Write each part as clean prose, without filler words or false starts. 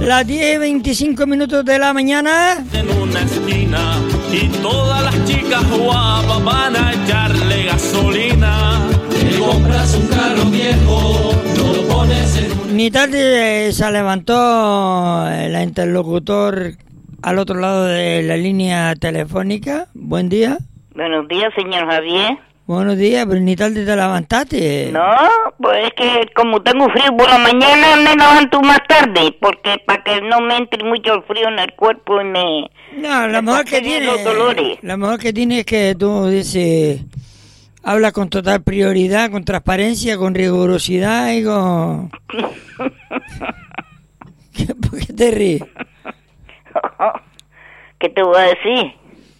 Las 10:25 de la mañana. En una esquina y todas las chicas guapas van a echarle gasolina. Te compras un carro viejo, lo pones en un... Ni tarde se levantó el interlocutor al otro lado de la línea telefónica. Buen día. Buenos días, señor Javier. Buenos días, pero ni tarde te levantaste. No, pues es que como tengo frío por la mañana me levanto más tarde, porque para que no me entre mucho el frío en el cuerpo y me... No, la mejor que tiene... los dolores. La mejor que tiene es que tú dices... Hablas con total prioridad, con transparencia, con rigurosidad y con... ¿Por qué te ríes? ¿Qué te voy a decir?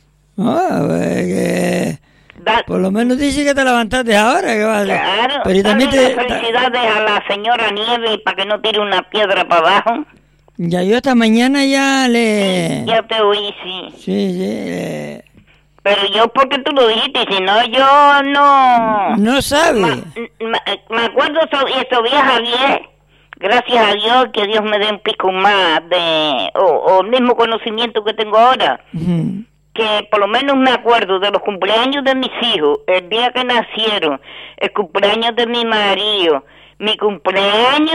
Por lo menos dice que te levantaste ahora, ¿qué vas a hacer? Claro, pero también felicidades a la señora Nieve para que no tire una piedra para abajo. Ya yo esta mañana ya le... Ya te oí, sí. Sí. Pero yo porque tú lo dijiste, si no yo no... No sabe. Me acuerdo eso vieja bien. Gracias a Dios que Dios me dé un pico más de... o el mismo conocimiento que tengo ahora. Uh-huh. Que por lo menos me acuerdo de los cumpleaños de mis hijos, el día que nacieron, el cumpleaños de mi marido, mi cumpleaños,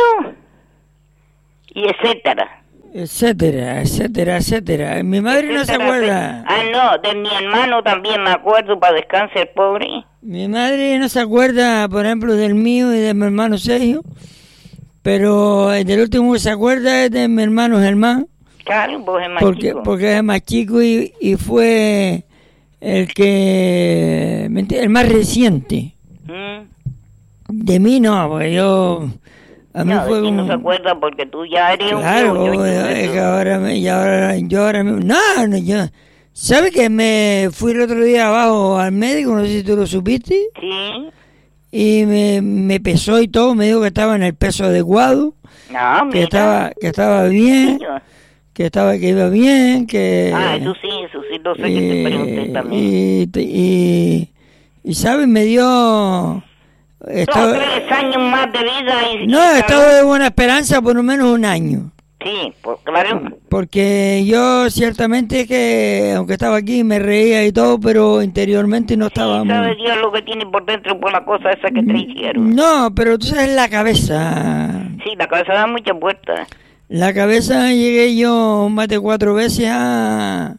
y etcétera. Etcétera. Mi madre no se acuerda. No, de mi hermano también me acuerdo, para descansar el pobre. Mi madre no se acuerda, por ejemplo, del mío y de mi hermano Sergio, pero del último que se acuerda es de mi hermano Germán. Claro, pues es más chico. Porque es más chico y fue el más reciente. De mí no, porque yo... A mí fue de ti no se acuerda porque tú ya eres claro, un... es que ahora no, yo... ¿Sabes que me fui el otro día abajo al médico? No sé si tú lo supiste. Sí. Y me pesó y todo, me dijo que estaba en el peso adecuado. No, que estaba bien. Sí, que iba bien, que... eso sí, lo sé que te pregunté también. Y ¿sabes? Me dio... 3 años más de vida. He estado de buena esperanza por lo menos un año. Sí, pues claro. Porque yo ciertamente que, aunque estaba aquí, me reía y todo, pero interiormente no estaba... Sí, sabe Dios lo que tiene por dentro por la cosa esa que te hicieron. No, pero tú sabes la cabeza. Sí, la cabeza da muchas vueltas. La cabeza llegué yo más de 4 veces a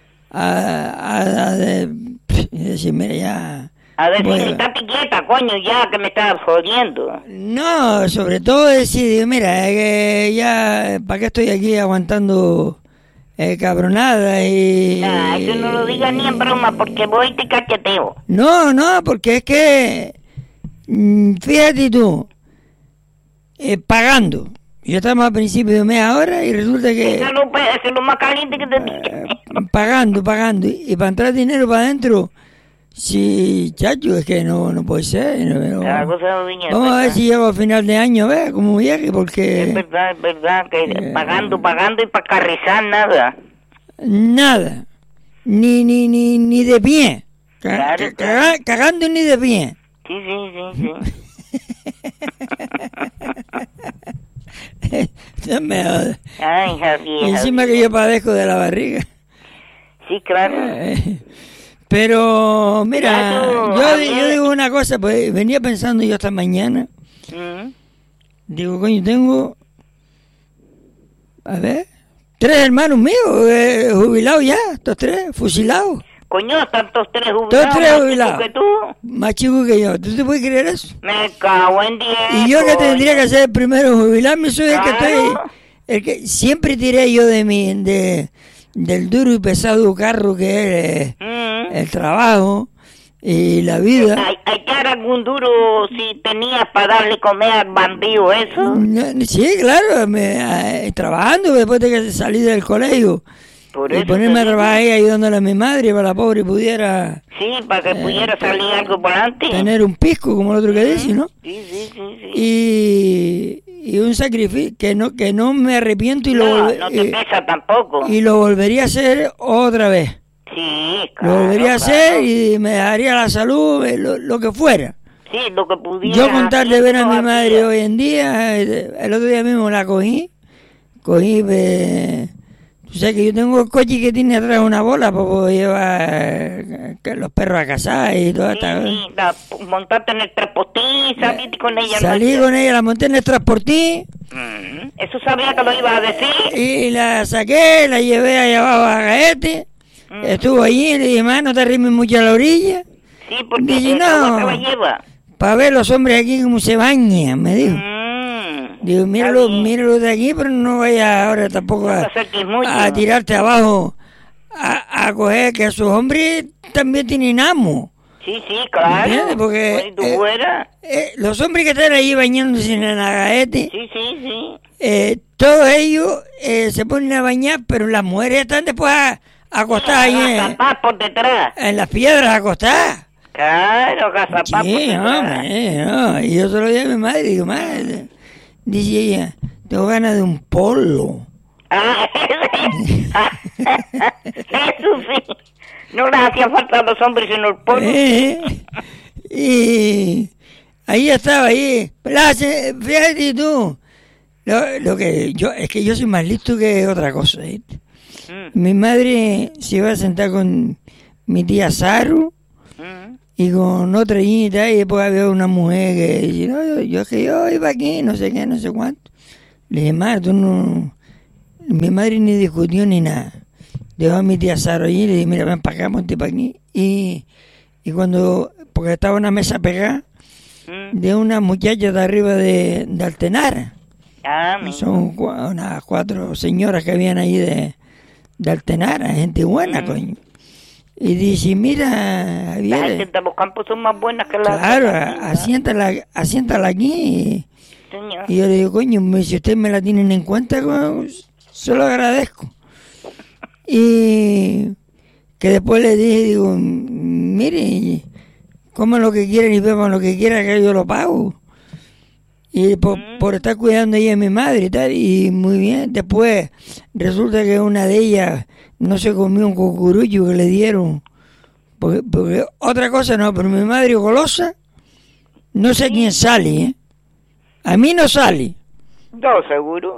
decir, mira, ya... A decir, estate quieta, coño, ya, que me estás jodiendo. No, sobre todo decir, mira, que ya, ¿para qué estoy aquí aguantando cabronada y... eso no lo digas ni en broma, porque voy y te cacheteo. No, porque es que, fíjate tú, pagando. Yo estamos a principio de mes ahora y resulta que... Eso es lo más caliente que te dije. Pagando. Y para entrar dinero para adentro... Sí, chacho, es que no puede ser. Vamos a ver si llego a final de año, ¿ves? Como viaje, porque... Es verdad, que pagando y para carrizar nada. Nada. Ni de pie. Cagando ni de pie. Sí. No me jodas. Ay, Javier. Encima que yo padezco de la barriga. Sí, claro. Pero, mira, yo digo una cosa, pues venía pensando yo esta mañana. Digo, coño, tengo, 3 hermanos míos, jubilados ya, estos 3, fusilados. Coño, tantos 3 jubilados, todos 3 jubilados. Más chicos que tú. Más chicos que yo. ¿Tú te puedes creer eso? Me cago en 10. Y yo que tendría que ser el primero en jubilarme, soy el que siempre tiré yo del duro y pesado carro que es el trabajo y la vida. ¿Hay que dar algún duro si tenías para darle comer al bandido eso? Sí, claro, trabajando después de que salí del colegio. Y ponerme a trabajar ahí ayudándole a mi madre para la pobre pudiera... Sí, para que pudiera salir algo por antes. Tener un pisco, como el otro que dice, ¿no? Sí. Y un sacrificio que no me arrepiento y no te pesa tampoco. Y lo volvería a hacer otra vez. Sí, claro. Lo volvería a hacer y me daría la salud, lo que fuera. Sí, lo que pudiera. Yo con tal de ver a mi madre hoy en día, el otro día mismo la cogí, cogí, tú sabes que yo tengo el coche que tiene atrás una bola para poder llevar los perros a cazar y todo. Montaste en el transportín, salí con ella. Salí con ella, la monté en el transportín. Eso sabía que lo ibas a decir. Y la saqué, la llevé allá abajo a Gaete. Estuvo allí, le dije, no te arrimes mucho a la orilla. Sí, porque dije, el agua se la lleva. Para ver los hombres aquí cómo se bañan, me dijo. Digo, míralo de aquí, pero no vayas ahora tampoco a tirarte abajo a coger, que esos hombres también tienen amo. Sí, claro. ¿Entiendes? Porque los hombres que están ahí bañándose en el Agaete, todos ellos se ponen a bañar, pero las mujeres están después acostadas ahí por detrás. En las piedras acostadas. Claro, gazapás por detrás. No. Y yo se lo dije a mi madre, digo, madre, dice ella, tengo ganas de un polo. Eso sí. No les hacía falta a los hombres sino el polo. Y ahí estaba, ahí. Fíjate tú, lo que yo, es que yo soy más listo que otra cosa. Mi madre se iba a sentar con mi tía Saru y con otra niñita, y después había una mujer que dice, no, yo iba aquí, no sé qué, no sé cuánto. Le dije, madre, tú no... Mi madre ni discutió ni nada. Dejó a mi tía Saro allí y le dije, mira, ven para acá, ponte para aquí. Y cuando, porque estaba una mesa pegada de una muchacha de arriba de Altenara. Son unas 4 señoras que habían ahí de Altenara, gente buena, coño. Y dice, mira, Javier, la gente de los campos son más buenas que las... Claro, asiéntala aquí. Señor. Y yo le digo, coño, si ustedes me la tienen en cuenta, se lo agradezco. Y que después le dije, digo, mire, coman lo que quieran y beban lo que quieran, que yo lo pago. Y por estar cuidando ella a mi madre y tal, y muy bien. Después resulta que una de ellas no se comió un cucurucho que le dieron. Porque otra cosa no, pero mi madre golosa, no sé quién sale, A mí no sale. No, seguro.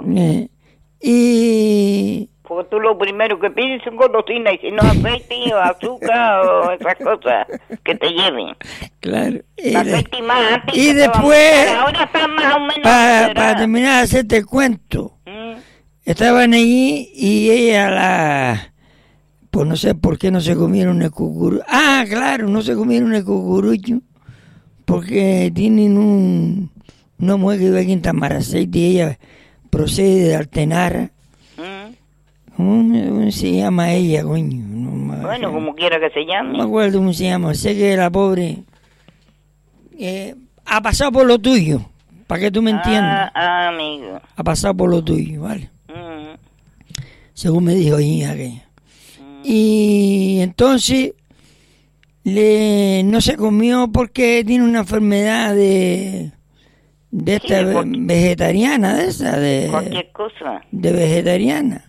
Y... Porque tú lo primero que pides son golosinas, y si no aceite o azúcar o esas cosas que te lleven. Claro. Aceite más antes. Y después, ahora está más o menos... Para terminar de hacerte el cuento, estaban allí y ella pues no sé por qué no se comieron el cucurucho. Ah, claro, no se comieron el cucurucho porque tienen una mujer que vive aquí en Tamaraceite y ella procede de Altenara. ¿Cómo se llama ella, coño? Bueno, como quiera que se llame. No me acuerdo cómo se llama. Sé que la pobre ha pasado por lo tuyo, para que tú me entiendas. Amigo. Ha pasado por lo tuyo, ¿vale? Según me dijo ella aquella. Y entonces no se comió porque tiene una enfermedad de esta vegetariana, de esa, de cualquier cosa. De vegetariana.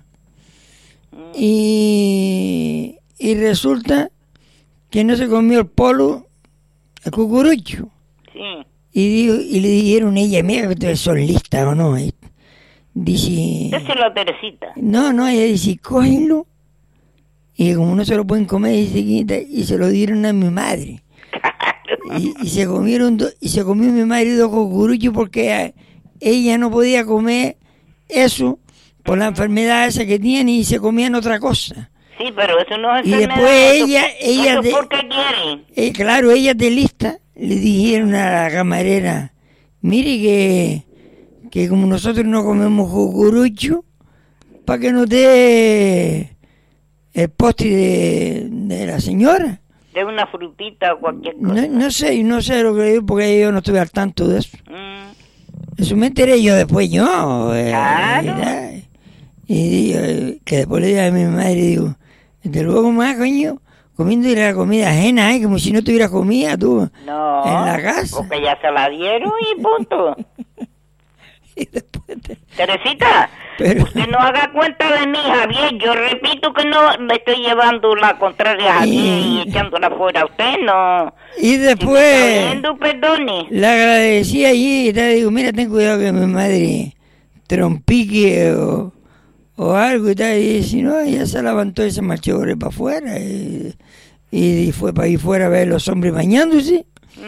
Y resulta que no se comió el polo, el cucurucho. Sí. Y le dijeron a ella, mira que ustedes son listas o no. Dice... Déselo a Teresita. No, ella dice, cógelo. Y como no se lo pueden comer, dice, y se lo dieron a mi madre. Y se comieron y se comió mi madre 2 cucuruchos porque ella no podía comer eso por la enfermedad esa que tiene y se comían otra cosa. Sí, pero eso no es enfermedad. Y después ella ¿por qué quieren? Claro, ella de lista le dijeron a la camarera, mire que como nosotros no comemos cucurucho, para que nos dé el postre de la señora. De una frutita o cualquier cosa. No sé lo que digo porque yo no estuve al tanto de eso. Eso me enteré yo después yo. Claro. Y que después le dije a mi madre, digo, desde luego más, coño, comiendo la comida ajena, como si no tuviera comida tú no, en la casa. Porque ya se la dieron y punto. Y después Teresita, usted no haga cuenta de mí, Javier. Yo repito que no le estoy llevando la contraria a Javier y echándola fuera a usted, no. Y después perdone. Le agradecí allí y te digo, mira, ten cuidado que mi madre trompique o algo y tal, y si no, ella se levantó y se marchó para afuera y fue para ahí fuera a ver los hombres bañándose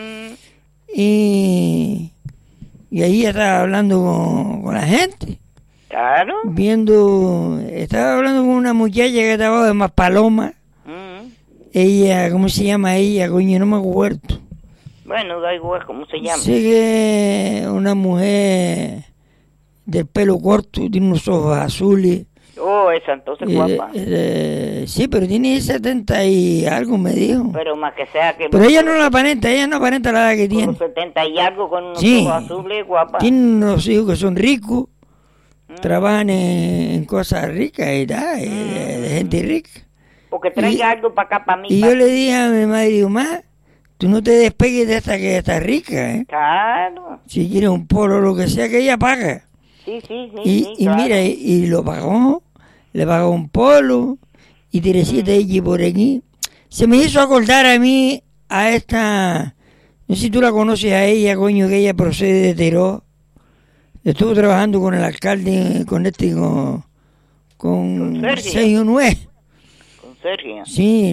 y ahí estaba hablando con la gente. Claro. Estaba hablando con una muchacha que estaba de Maspaloma. Ella, ¿cómo se llama ella? Coño, no me acuerdo. Bueno, da igual cómo se llama. Sé que una mujer del pelo corto, tiene unos ojos azules. Oh, esa entonces guapa. Sí, pero tiene 70 y algo, me dijo. Pero más que sea que... Pero ella no aparenta la edad que tiene. Con 70 y algo, con unos Sí. ojos azules, guapa. Tiene unos hijos que son ricos, trabajan en cosas ricas y tal, de gente rica. Porque traiga algo para acá, para mí. Y yo le dije a mi madre, digo, ma, tú no te despegues de esta que está rica, ¿eh? Claro. Si quieres un polo o lo que sea, que ella paga. Sí, Y claro. mira, y lo pagó, le pagó un polo y Teresita allí por aquí. Se me hizo acordar a mí a esta, no sé si tú la conoces a ella, coño, que ella procede de Teró. Estuvo trabajando con el alcalde, con Sergio. Sergio Nuez. Con Sergio. Sí,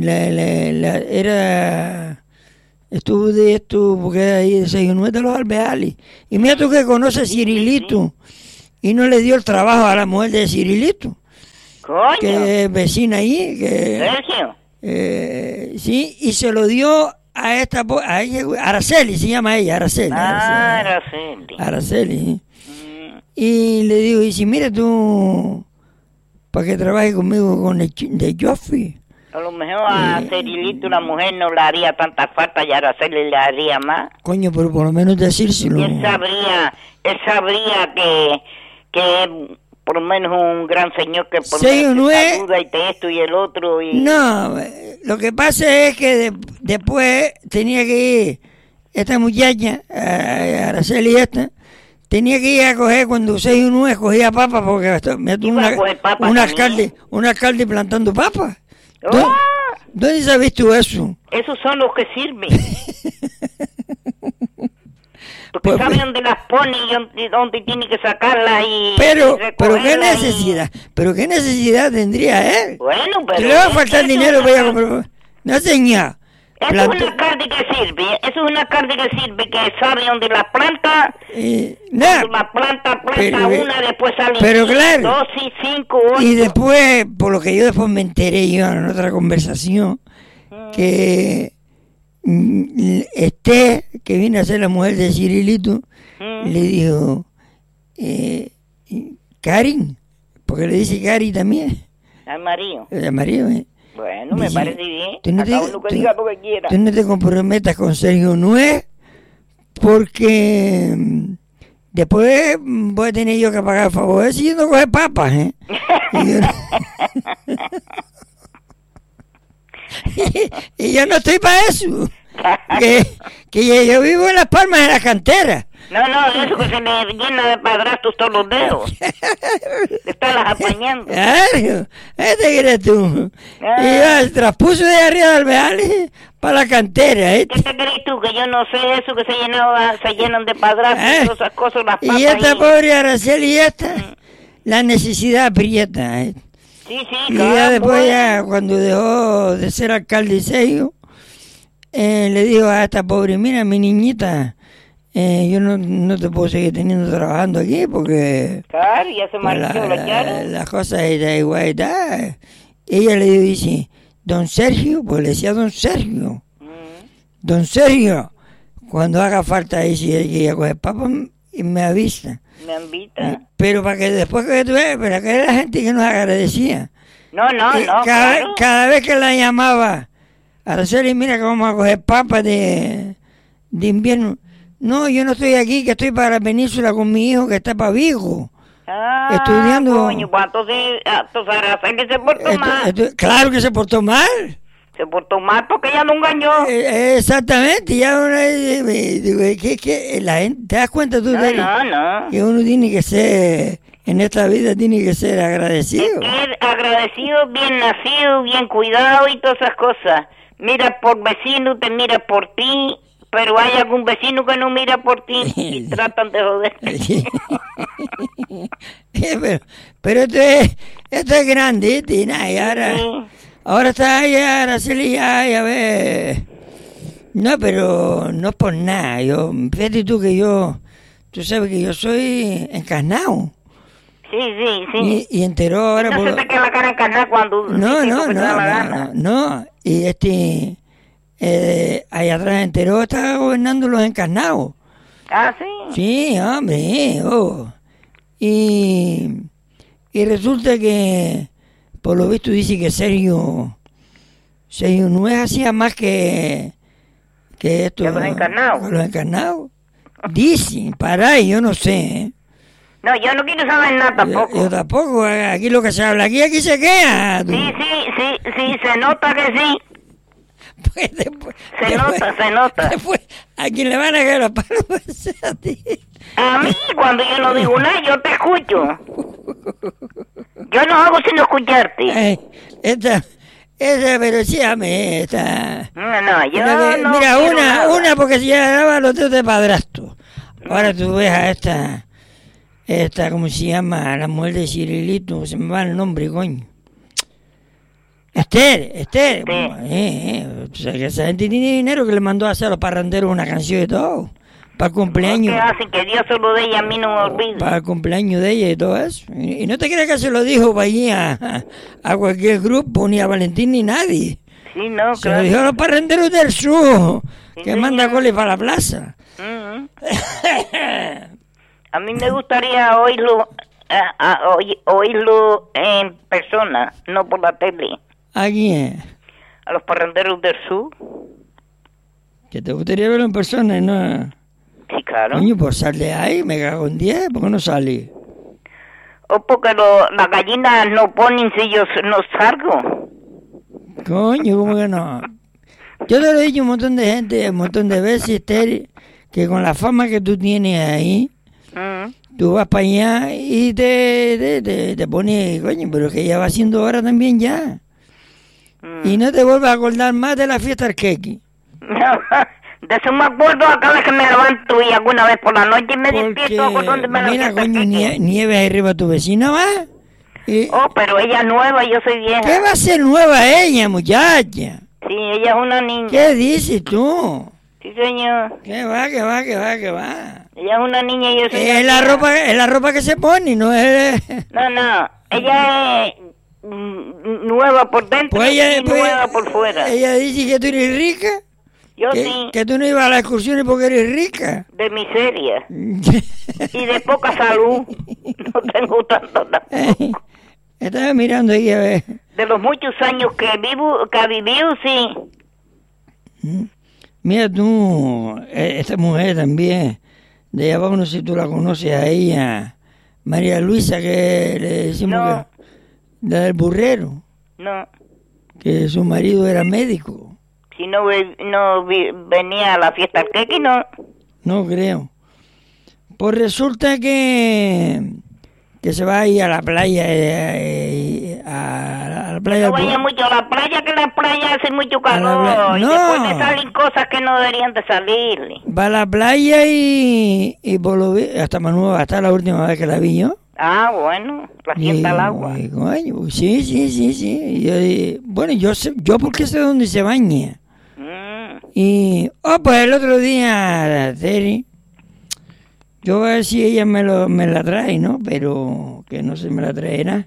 estuvo de esto, porque era ahí de Sergio Nuez de los Alveales. Y mira tú que conoces a Cirilito. Y no le dio el trabajo a la mujer de Cirilito, Coño. que es vecina ahí, Sergio. sí, y se lo dio a ella, Araceli, se llama ella, Araceli. Araceli, sí. Y le digo, y si mira tú, para que trabaje conmigo con el de Joffrey. A lo mejor a Cirilito la mujer no le haría tanta falta y a Araceli le haría más. Coño, pero por lo menos decírselo. Y él sabría que es por lo menos un gran señor que por lo menos te saluda y te esto y el otro. Y... No, lo que pasa es que después tenía que ir esta muchacha, Araceli esta, tenía que ir a coger cuando 619 cogía papas porque me tuvo un alcalde plantando papas. ¡Oh! ¿Dónde sabes tú eso? Esos son los que sirven. Porque sabe dónde las pone y dónde tiene que sacarlas y pero qué necesidad, pero qué necesidad tendría él. Bueno, pero... ¿Que le va a faltar dinero para ir a comprar? No, señor. Eso es una carne que sirve, que sabe dónde la planta, cuando la planta una, después sale pero claro, 2 y 5, 8. Y después, por lo que yo después me enteré yo en otra conversación, que que viene a ser la mujer de Cirilito, le dijo, Karin, porque le dice Cari también. Al marido. El marido, Bueno, me parece bien. Tú no, uno que diga lo que quiera. Tú no te comprometas con Sergio Nuez, porque después voy a tener yo que pagar favores si yo no coge papas, ¿eh? y yo no estoy para eso. que yo vivo en Las Palmas, en la cantera. No, eso que se me llena de padrastros todos los dedos. Te están las apañando. Claro, ¿te crees tú? Y yo traspuso de arriba del Alveales para la cantera. ¿Qué te crees tú? Que yo no sé eso, que se llenan de padrastros y todas esas cosas, las papas. Y esta pobre Araceli, la necesidad aprieta. Sí, y ya después, cuando dejó de ser alcalde Sergio, le dijo a esta pobre, mira, mi niñita, yo no te puedo seguir trabajando aquí porque... Claro, ya se marchó, las cosas están igual y tal. Ella le dice, don Sergio, pues le decía don Sergio. Don Sergio, cuando haga falta ahí, si ella coge papas, me avisa. Me invita. Pero para que después que tú veas, pero que la gente que nos agradecía. No, cada vez que la llamaba, Araceli, mira que vamos a coger papas de invierno. No, yo no estoy aquí, que estoy para la península con mi hijo que está para Vigo. Estudiando. Coño, pues entonces Araceli se portó mal. Claro que se portó mal. Se portó mal porque ella no engañó. Exactamente, ya que la gente, ¿te das cuenta tú? No. Que uno tiene que ser, en esta vida tiene que ser agradecido. Agradecido, bien nacido, bien cuidado y todas esas cosas. Mira por vecino, te mira por ti, pero hay algún vecino que no mira por ti y tratan de joder. pero esto es grande, ¿sí? Y ahora está ahí, Araceli, ay, a ver. No, pero no es por nada. Fíjate tú que tú sabes que yo soy encarnado. Sí. Y enteró ahora no se te queda la cara encarnada cuando... No. Y allá atrás enteró está gobernando los encarnados. Ah, sí. Sí, hombre, Y resulta que, por lo visto, dice que Sergio no es así más que esto. ¿Que los encarnados? Los encarnados. Dicen, yo no sé, ¿eh? No, yo no quiero saber nada tampoco. Yo tampoco, aquí lo que se habla, aquí se queda. Sí, se nota que sí. Pues Se nota. Después, a quien le van a caer los palos pues, a ti. A mí, cuando yo no digo nada, yo te escucho. Yo no hago sino escucharte. Pero sí, esta... No, yo no... Mira, una porque si ya graba los dedos de padrastro. Ahora tú ves a esta, ¿cómo se llama? La mujer de Cirilito, se me va el nombre, coño. Esther. O sea, que esa gente tiene dinero que le mandó a hacer a los parranderos una canción y todo. Para el cumpleaños. ¿Qué hacen? Que Dios solo de ella a mí no me olvide. Para el cumpleaños de ella y todo eso. Y no te creas que se lo dijo para allí a cualquier grupo, ni a Valentín, ni nadie. Sí, no, se lo dijo a los parranderos del sur, que manda coles para la plaza. A mí me gustaría oírlo en persona, no por la tele. ¿A quién? A los parranderos del sur. ¿Que te gustaría verlo en persona? No. Sí, claro. Coño, pues sal de ahí, me cago en 10, ¿por qué no salí? O porque las gallinas no ponen si yo no salgo. Coño, ¿cómo que no? Yo te lo he dicho un montón de gente, un montón de veces, Esther, que con la fama que tú tienes ahí, tú vas para allá y te pones, coño, pero que ya va siendo hora también ya. Y no te vuelvas a acordar más de la fiesta del queque. De eso me acuerdo a cada vez que me levanto y alguna vez por la noche me despierto acordando de la mira, fiesta coño, del queque. nieve ahí arriba tu vecina, ¿va? Pero ella es nueva y yo soy vieja. ¿Qué va a ser nueva ella, muchacha? Sí, ella es una niña. ¿Qué dices tú? Sí, señor. ¿Qué va? Ella es una niña y yo soy es la ropa que se pone, no es... No, ella es nueva por dentro y nueva por fuera. Ella dice que tú eres rica. Yo sí. Que tú no ibas a las excursiones porque eres rica. De miseria. Y de poca salud. No tengo tanto tampoco. Estaba mirando ahí a ver. De los muchos años que ha vivido, sí. Mira tú, esta mujer también, de allá abajo, no sé si tú la conoces a ella, María Luisa, que le decimos no. que la del burrero. No. Que su marido era médico. Si no venía a la fiesta del queque, no. No creo. Pues resulta que se va a ir a la playa, a la playa. No vaya mucho a la playa, que la playa hace mucho calor. No. Y después me salen cosas que no deberían de salir. Va a la playa y por lo hasta Manuel, hasta la última vez que la vi yo. Ah, bueno, la sienta al agua. Coño, sí. Yo porque sé dónde se baña. Y, pues el otro día, Terry, yo voy a ver si ella me la trae, ¿no? Pero que no se me la traerá.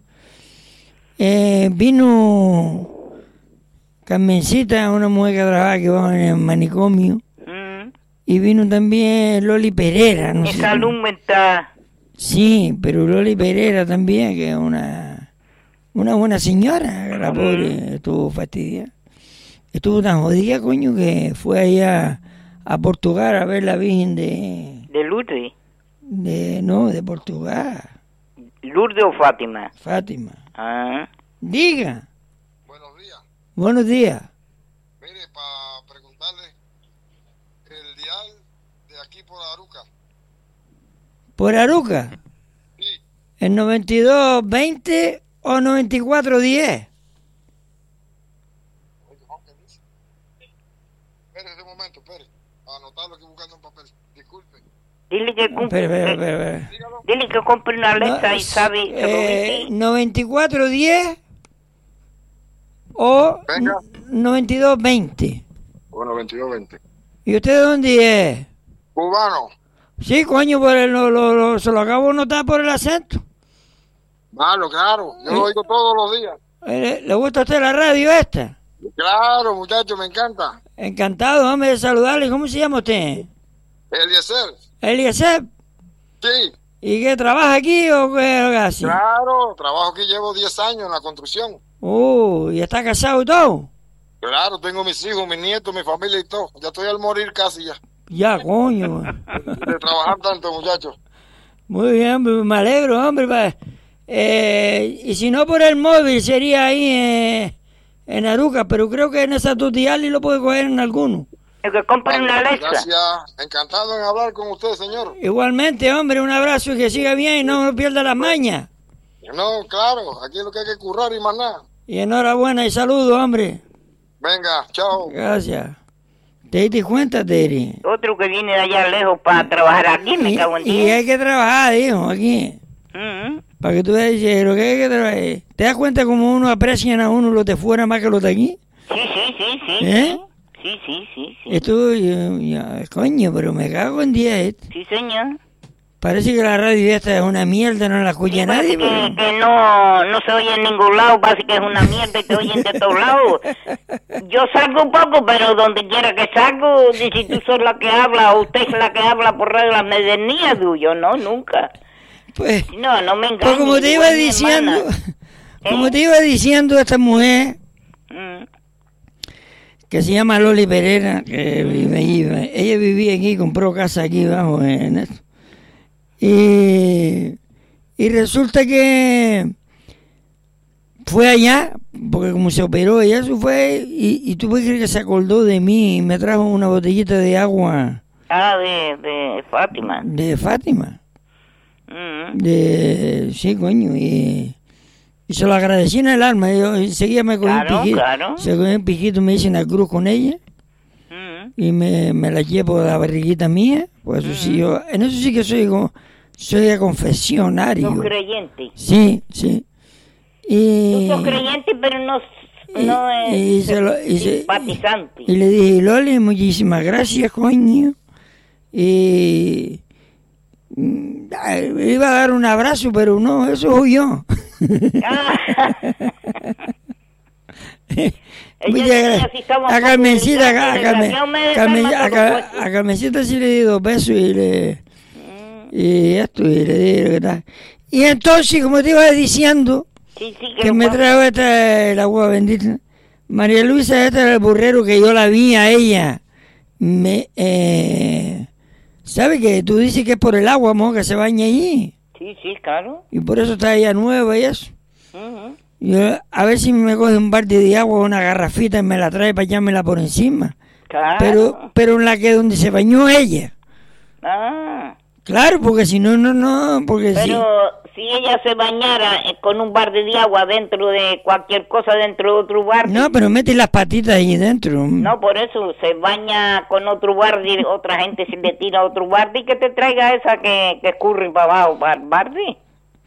Vino Carmencita, una mujer que trabajaba que va en el manicomio. Y vino también Loli Pereira, no sé. Salud mental. Sí, pero Loli Pereira también, que es una buena señora, que la pobre estuvo fastidiada. Estuvo tan jodida, coño, que fue allá a Portugal a ver la Virgen de... ¿De Lourdes? De Portugal. ¿Lourdes o Fátima? Fátima. Ah. Diga. Buenos días. Buenos días. Mire, para preguntarle, el dial de aquí por Aruca. ¿Por Aruca? Sí. ¿El 9220 o 9410? Espere un momento, espere. anotarlo aquí buscando un papel. Disculpe. Dile que compre, Espera. Dígalo. dile que compre una Alexa y sabe. se lo dice. 9410 o Venga. 9220. Bueno, 22-20. ¿Y usted de dónde es? Cubano. Sí, coño, se lo acabo de notar por el acento. Malo, claro. Yo lo oigo todos los días. ¿Le gusta a usted la radio esta? Claro, muchacho, me encanta. Encantado, hombre, de saludarle. ¿Cómo se llama usted? Eliezer. Eliezer. Sí, ¿Y qué, trabaja aquí o qué hace? claro. Trabajo aquí, llevo 10 años en la construcción. ¿Y está casado y todo? Claro, tengo mis hijos, mis nietos, mi familia y todo. Ya estoy al morir casi ya. Ya, coño. De trabajar tanto, muchachos. Muy bien, me alegro, hombre. Y si no por el móvil, sería ahí en Aruca, pero creo que en esa tutorial lo puede coger en alguno. El que compre una Alexa. Gracias. Encantado en hablar con usted, señor. Igualmente, hombre, un abrazo y que siga bien y no pierda las mañas. No, claro. Aquí es lo que hay que currar y más nada. Y enhorabuena y saludos, hombre. Venga, chao. Gracias. ¿Te diste cuenta, Terry? Otro que viene de allá lejos para trabajar aquí, me cago en Y 10. hay que trabajar, hijo, aquí. Para que tú veas lo que hay que trabajar. ¿Te das cuenta cómo uno aprecian a uno los de fuera más que los de aquí? Sí. ¿Eh? Sí. Esto, coño, pero me cago en 10. Sí, señor. Parece que la radio esta es una mierda, no la escucha nadie. Parece Pero... que no se oye en ningún lado, parece que es una mierda y te oyen de todos lados. Yo salgo un poco, pero donde quiera que salgo, si tú sos la que habla o usted es la que habla por radio, la medernía tuyo, no, nunca. Pues, No me engañes. pues como te iba igual mi diciendo, hermana. como te iba diciendo, esta mujer que se llama Loli Pereira, que vive ahí, ella vivía aquí, compró casa aquí abajo en esto. Y resulta que fue allá, porque como se operó ella, eso fue, y tú puedes creer que se acordó de mí y me trajo una botellita de agua. De Fátima. De Fátima. Mm. Sí, coño, y se lo agradecí en el alma. Yo enseguida me cogí Claro, un piquito, claro. se cogí un piquito, me hice una cruz con ella y me la llevo a la barriguita mía. Pues eso sí, en eso sí que soy a confesionario. Sos creyente. Sí. Y, Tú sos creyente, pero no es simpatizante. y le dije, Loli, muchísimas gracias, coño. Y iba a dar un abrazo, pero no, eso soy yo. A Carmencita, a Carmencita sí le di 2 besos y le dije que tal. Y entonces, como te iba diciendo, que me trajo el agua bendita, María Luisa, esta era el burrero que yo la vi a ella. ¿Sabe que tú dices que es por el agua, amor, que se baña allí? Sí, claro. Y por eso está ella nueva y eso. Yo, a ver si me coge un balde de agua o una garrafita y me la trae para echármela por encima. Claro. Pero en la que donde se bañó ella. Claro, porque si no, porque pero si ella se bañara con un balde de agua dentro de cualquier cosa, dentro de otro balde. No, pero mete las patitas ahí dentro. No, por eso se baña con otro balde, otra gente se le tira otro balde y que te traiga esa que escurre para abajo, para el balde.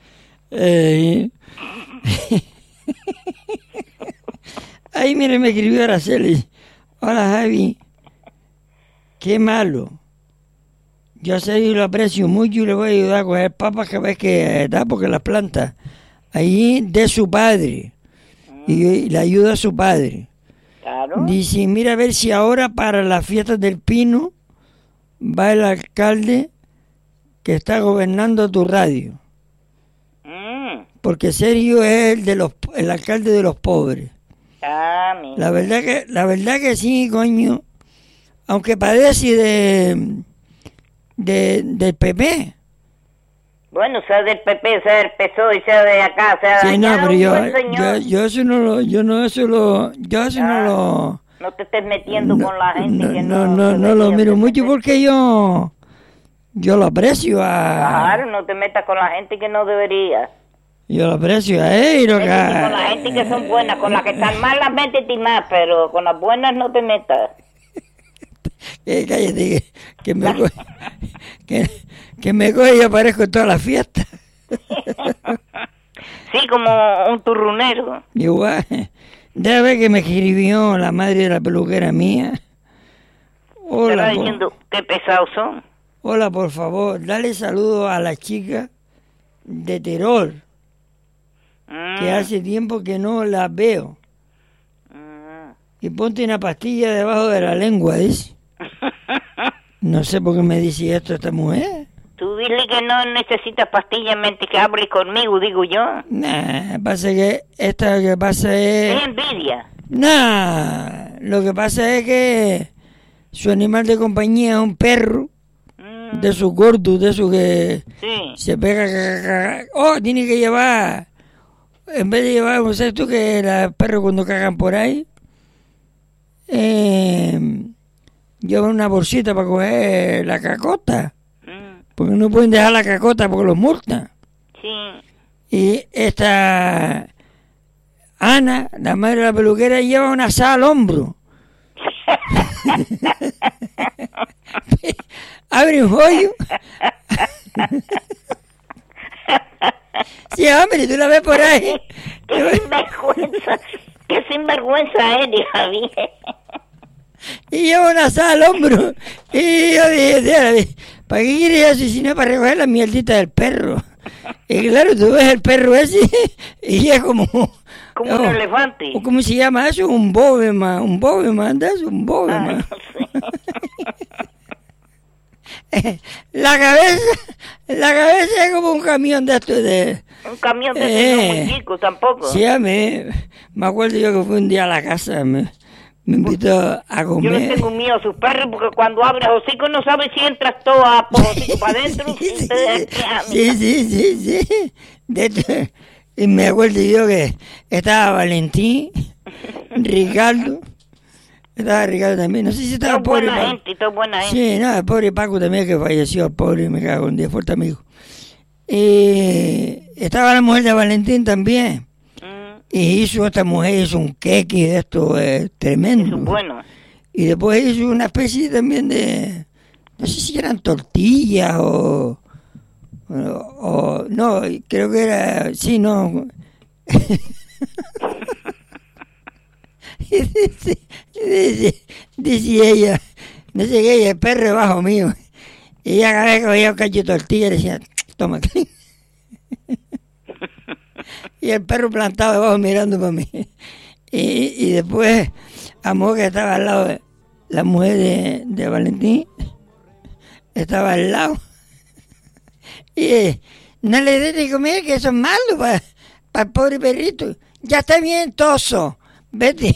Ahí, mire, me escribió Araceli. Hola, Javi. Qué malo. Yo sé y lo aprecio mucho y le voy a ayudar a coger papas que ves que da, porque las plantas ahí de su padre. Y le ayuda a su padre. Claro. Dice, mira a ver si ahora para las fiestas del Pino va el alcalde que está gobernando tu radio. Porque Sergio es el alcalde de los pobres. Mira. La verdad que sí, coño. Aunque padece del PP. Bueno, sea del PP, sea del PSOE, sea de acá, sea de Sí, no, allá, pero yo eso no lo, no te estés metiendo con la gente que no lo miro mucho porque yo lo aprecio Claro, no te metas con la gente que no debería. Yo lo aprecio a él. Con la gente que son buenas, con las que están malas, métete más, pero con las buenas no te metas. Cállate, que me coge, que me coge y aparezco en todas las fiestas. Sí, como un turrunero. Igual, ya ve que me escribió la madre de la peluquera mía. Te Hola, está diciendo qué pesados son. hola, por favor, dale saludo a la chica de Terol, que hace tiempo que no la veo. Y ponte una pastilla debajo de la lengua, dice. No sé por qué me dice esto esta mujer. Tú dile que no necesitas pastillas mente que hable conmigo, digo yo. Nah, pasa que esta que pasa es... Es envidia. Nah, lo que pasa es que su animal de compañía es un perro, de esos gordos, de esos que Sí. se pega... Oh, tiene que llevar... En vez de llevar, ¿no sabes tú que los perros cuando cagan por ahí? Llevan una bolsita para coger la cacota. Porque no pueden dejar la cacota porque los multan. Sí. Y esta Ana, la madre de la peluquera, lleva una asada al hombro. Abre un hoyo. Sí, hombre, tú la ves por ahí. Qué sinvergüenza eres, Javier. Y lleva una asada al hombro. Y yo dije, ¿para qué quieres eso si no es para recoger la mierdita del perro? Y claro, tú ves el perro ese y es como... Como un elefante. ¿O cómo se llama eso? Un Doberman, ¿andas? Un Doberman. No sé. La cabeza es como un camión de estos de... Un camión de esos no muy chico tampoco. Sí, me acuerdo yo que fui un día a la casa, me invitó a comer. Yo le tengo miedo a sus perros porque cuando abres hocico no sabes si entras todo a por hocico para adentro. Sí. De hecho, y me acuerdo yo que estaba Valentín, Ricardo también, no sé si estaba Todo pobre buena Paco. gente, todo buena gente. Sí, no, el pobre Paco también que falleció, el pobre, me cago en Dios, fuerte amigo. Estaba la mujer de Valentín también. Y esta mujer hizo un queque de esto tremendo. Eso es bueno. Y después hizo una especie también de, no sé si eran tortillas o no, creo que era, sí, no. Dice ella, no sé qué, ella, el perro debajo mío. Y ella cada vez que veía un cacho de tortilla decía, toma. Y el perro plantado debajo mirando para mí. Y después, a mujer que estaba al lado, la mujer de Valentín, estaba al lado. Y no le des de comer, que eso es malo para el pobre perrito. Ya está bien toso, vete.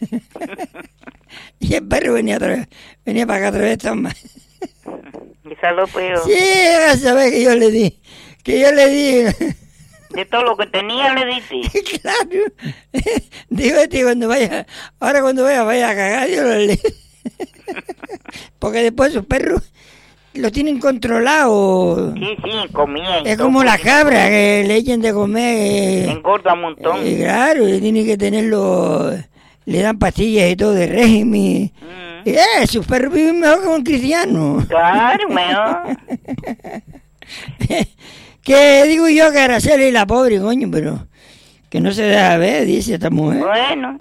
Y el perro venía para acá otra vez, toma. Y saló pero Sí, vas a ver que yo le di. de todo lo que tenía le diste. Claro. Digo, cuando vaya a cagar, yo lo le... Porque después sus perros lo tienen controlado. Sí, comían. Es como la cabra que le echen de comer. Engorda un montón. Claro, y tienen que tenerlo, le dan pastillas y todo de régimen. Sus perros viven mejor que un cristiano. Claro, mejor. Que digo yo que Araceli la pobre, coño, pero que no se deja ver, dice esta mujer. Bueno.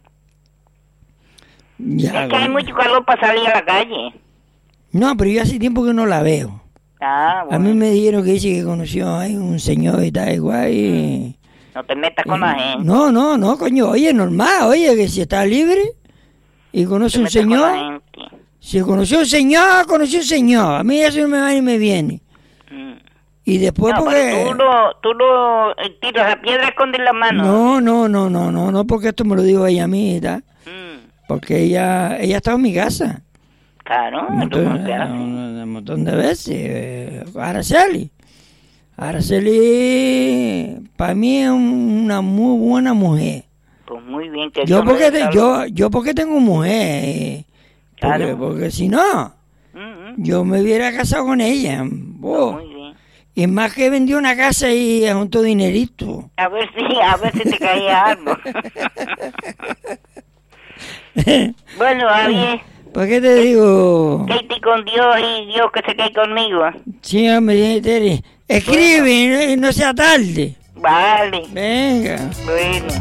Ya, Es que hay mucho calor para salir a la calle. No, pero yo hace tiempo que no la veo. Ah, bueno. A mí me dijeron que dice que conoció a un señor y tal, igual, y... No te metas con la gente. No, coño, oye, normal, oye, que si está libre y conoce un señor... Si conoció un señor, a mí eso no me va ni me viene. Y después No, porque... tú lo tiras a piedra, escondes la mano. No, porque esto me lo dijo ella a mí, ¿tá? Porque ella estaba en mi casa. Claro, Un montón de veces. Araceli, para mí es una muy buena mujer. Pues muy bien. Que Yo porque tengo mujer. Claro. Porque si no, yo me hubiera casado con ella. Muy bien. Y más que vendió una casa y juntó dinerito. A ver si te caía algo. Bueno, Javier. ¿Por qué te digo? Quédate con Dios y Dios que se quede conmigo. Sí, hombre, Tere. Escribe, no sea tarde. Vale. Venga. Bueno.